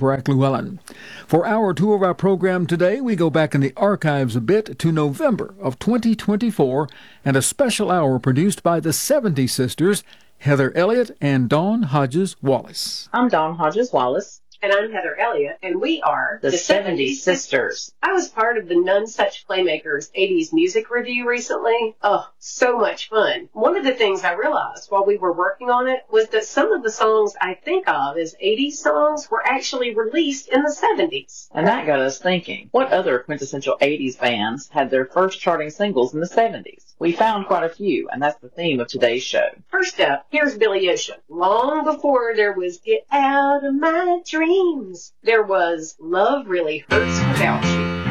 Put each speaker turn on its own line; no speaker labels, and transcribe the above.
Barack Llewellyn. For hour two of our program today, we go back in the archives a bit to November of 2024 and a special hour produced by the 70 Sisters, Heather Elliott and Dawn Hodges Wallace.
I'm Dawn Hodges Wallace.
And I'm Heather Elliott, and we are
the 70 Sisters.
I was part of the None Such Playmakers 80s music review recently. Oh, so much fun. One of the things I realized while we were working on it was that some of the songs I think of as 80s songs were actually released in the 70s.
And that got us thinking, what other quintessential 80s bands had their first charting singles in the 70s? We found quite a few, and that's the theme of today's show.
First up, here's Billy Ocean. Long before there was Get Out of My Dreams, there was Love Really Hurts Without You.